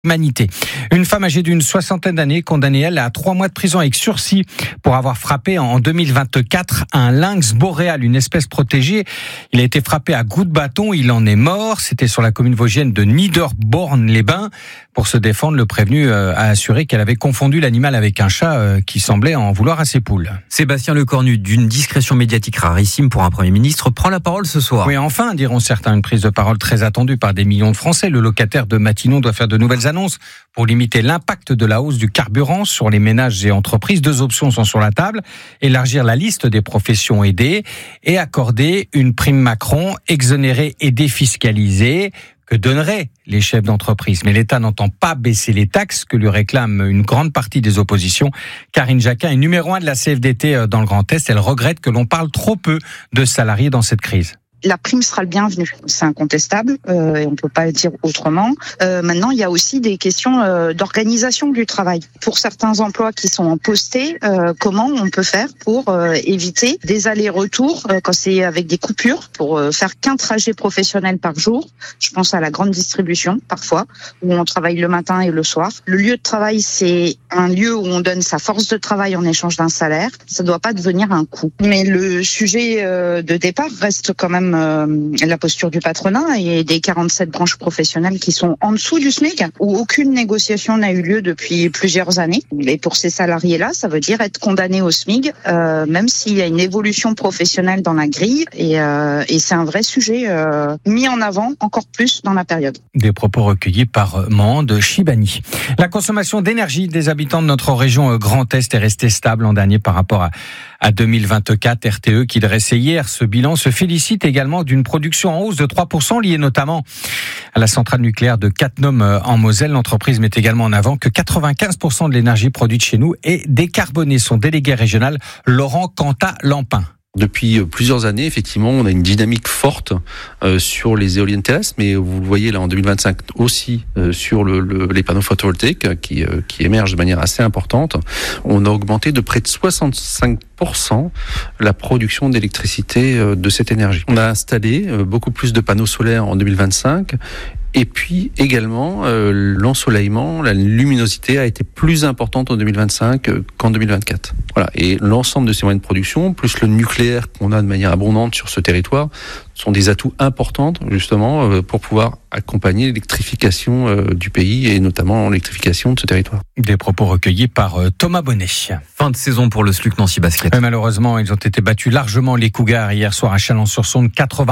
Humanité. Une femme âgée d'une 60aine d'années, condamnée elle à 3 mois de prison avec sursis pour avoir frappé en 2024 un lynx boréal, une espèce protégée. Il a été frappé à coups de bâton, il en est mort. C'était sur la commune vosgienne de Niederborn-les-Bains. Pour se défendre, le prévenu a assuré qu'elle avait confondu l'animal avec un chat qui semblait en vouloir à ses poules. Sébastien Lecornu, d'une discrétion médiatique rarissime pour un Premier ministre, prend la parole ce soir. Oui, enfin, diront certains, une prise de parole très attendue par des millions de Français. Le locataire de Matignon doit faire de nouvelles annonces pour limiter l'impact de la hausse du carburant sur les ménages et entreprises. 2 options sont sur la table. Élargir la liste des professions aidées et accorder une prime Macron exonérée et défiscalisée que donneraient les chefs d'entreprise. Mais l'État n'entend pas baisser les taxes que lui réclame une grande partie des oppositions. Karine Jacquin est numéro 1 de la CFDT dans le Grand Est. Elle regrette que l'on parle trop peu de salariés dans cette crise. La prime sera le bienvenu, c'est incontestable et on peut pas le dire autrement. Maintenant, il y a aussi des questions d'organisation du travail. Pour certains emplois qui sont en posté, comment on peut faire pour éviter des allers-retours quand c'est avec des coupures, pour faire qu'un trajet professionnel par jour. Je pense à la grande distribution, parfois, où on travaille le matin et le soir. Le lieu de travail, c'est un lieu où on donne sa force de travail en échange d'un salaire. Ça doit pas devenir un coût. Mais le sujet de départ reste quand même la posture du patronat et des 47 branches professionnelles qui sont en dessous du SMIC, où aucune négociation n'a eu lieu depuis plusieurs années. Et pour ces salariés-là, ça veut dire être condamnés au SMIC, même s'il y a une évolution professionnelle dans la grille. Et c'est un vrai sujet mis en avant encore plus dans la période. Des propos recueillis par Mande Chibani. La consommation d'énergie des habitants de notre région Grand Est est restée stable l'an dernier par rapport à 2024. RTE, qui dressait hier ce bilan, se félicite également d'une production en hausse de 3%, liée notamment à la centrale nucléaire de Cattenom en Moselle. L'entreprise met également en avant que 95% de l'énergie produite chez nous est décarbonée. Son délégué régional, Laurent Cantat-Lampin. Depuis plusieurs années, effectivement, on a une dynamique forte sur les éoliennes terrestres, mais vous le voyez là en 2025 aussi sur les panneaux photovoltaïques qui émergent de manière assez importante. On a augmenté de près de 65% la production d'électricité de cette énergie. On a installé beaucoup plus de panneaux solaires en 2025. Et puis également, l'ensoleillement, la luminosité a été plus importante en 2025 qu'en 2024. Voilà. Et l'ensemble de ces moyens de production, plus le nucléaire qu'on a de manière abondante sur ce territoire, sont des atouts importants justement pour pouvoir accompagner l'électrification du pays et notamment l'électrification de ce territoire. Des propos recueillis par Thomas Bonnet. Fin de saison pour le SLUC Nancy Basket. Malheureusement, ils ont été battus largement, les Cougars, hier soir à Chalon-sur-Saône,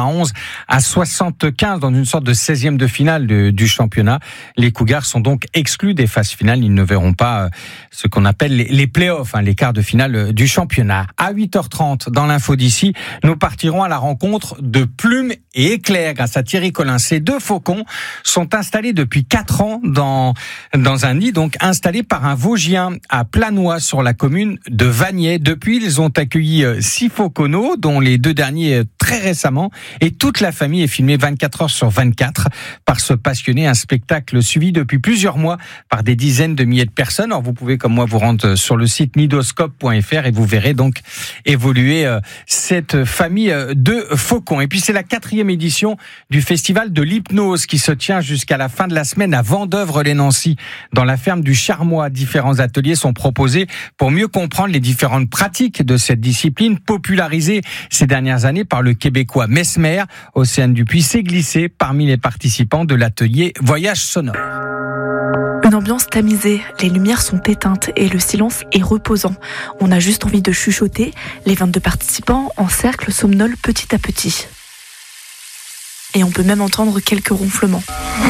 91-75 dans une sorte de 16e de finale du championnat. Les Cougars sont donc exclus des phases finales. Ils ne verront pas ce qu'on appelle les play-offs, les quarts de finale du championnat. À 8h30, dans l'info d'ici, nous partirons à la rencontre de Plume et Éclair grâce à Thierry Collin. Ces 2 faucons sont installés depuis 4 ans dans un nid donc installé par un Vosgien à Planois sur la commune de Vagney. Depuis, ils ont accueilli 6 fauconneaux, dont les 2 derniers très récemment, et toute la famille est filmée 24 heures sur 24 par ce passionné. Un spectacle suivi depuis plusieurs mois par des dizaines de milliers de personnes. Alors vous pouvez comme moi vous rendre sur le site nidoscope.fr et vous verrez donc évoluer cette famille de faucons. Et puis c'est la 4e édition du festival de l'hypnose qui se tient jusqu'à la fin de la semaine à Vendeuvre-les-Nancy. Dans la ferme du Charmois, différents ateliers sont proposés pour mieux comprendre les différentes pratiques de cette discipline popularisée ces dernières années par le Québécois Mesmer. Océane Dupuis s'est glissée parmi les participants de l'atelier Voyage sonore. Une ambiance tamisée, les lumières sont éteintes et le silence est reposant. On a juste envie de chuchoter. Les 22 participants en cercle somnolent petit à petit. Et on peut même entendre quelques ronflements.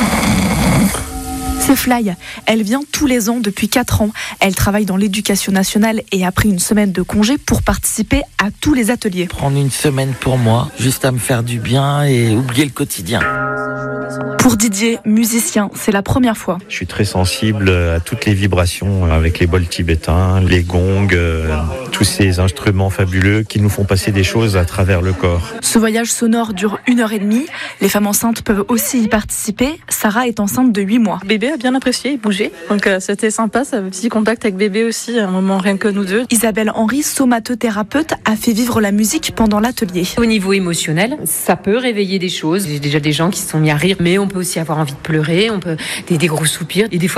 C'est Fly, elle vient tous les ans depuis 4 ans. Elle travaille dans l'éducation nationale et a pris une semaine de congé pour participer à tous les ateliers. Prendre une semaine pour moi, juste à me faire du bien et oublier le quotidien. Pour Didier, musicien, c'est la première fois. Je suis très sensible à toutes les vibrations avec les bols tibétains, les gongs, tous ces instruments fabuleux qui nous font passer des choses à travers le corps. Ce voyage sonore dure 1h30. Les femmes enceintes peuvent aussi y participer. Sarah est enceinte de 8 mois. Bébé a bien apprécié, il bougeait. Donc c'était sympa, ça un petit contact avec bébé aussi, un moment rien que nous deux. Isabelle Henry, somatothérapeute, a fait vivre la musique pendant l'atelier. Au niveau émotionnel, ça peut réveiller des choses. J'ai déjà des gens qui se sont mis mis à rire, mais on peut aussi avoir envie de pleurer, on peut des gros soupirs et des fois